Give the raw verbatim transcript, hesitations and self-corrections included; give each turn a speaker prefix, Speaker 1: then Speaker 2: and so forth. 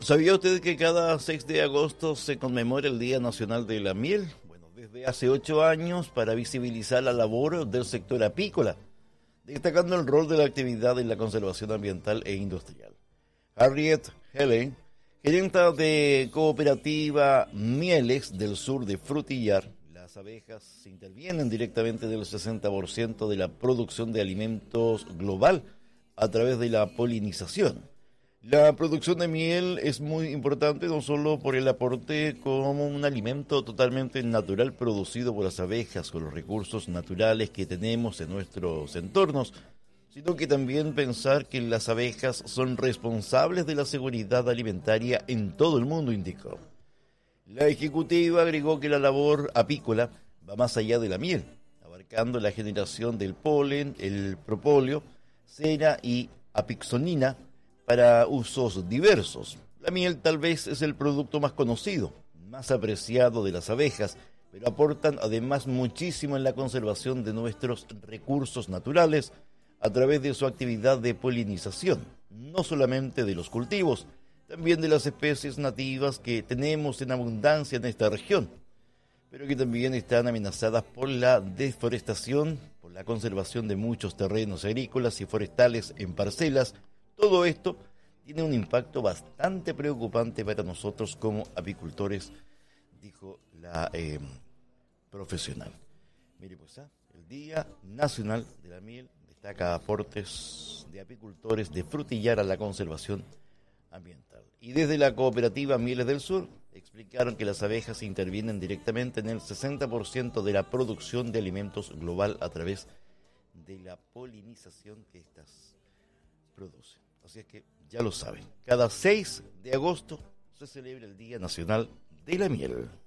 Speaker 1: ¿Sabía usted que cada seis de agosto se conmemora el Día Nacional de la Miel? Bueno, desde hace ocho años para visibilizar la labor del sector apícola, destacando el rol de la actividad en la conservación ambiental e industrial. Harriet Helen, gerenta de cooperativa Mieles del sur de Frutillar, las abejas intervienen directamente del sesenta por ciento de la producción de alimentos global a través de la polinización. La producción de miel es muy importante no solo por el aporte como un alimento totalmente natural producido por las abejas con los recursos naturales que tenemos en nuestros entornos, sino que también pensar que las abejas son responsables de la seguridad alimentaria en todo el mundo, indicó. La ejecutiva agregó que la labor apícola va más allá de la miel, abarcando la generación del polen, el propóleo, cera y apixonina, para usos diversos. La miel tal vez es el producto más conocido, más apreciado de las abejas, pero aportan además muchísimo en la conservación de nuestros recursos naturales a través de su actividad de polinización, no solamente de los cultivos, también de las especies nativas que tenemos en abundancia en esta región, pero que también están amenazadas por la deforestación, por la conservación de muchos terrenos agrícolas y forestales en parcelas. Todo esto tiene un impacto bastante preocupante para nosotros como apicultores, dijo la eh, profesional. Mire, pues, ¿ah? el Día Nacional de la Miel destaca aportes de apicultores de Frutillar a la conservación ambiental. Y desde la cooperativa Mieles del Sur explicaron que las abejas intervienen directamente en el sesenta por ciento de la producción de alimentos global a través de la polinización que estas producen. Así es que ya lo saben, cada seis de agosto se celebra el Día Nacional de la Miel.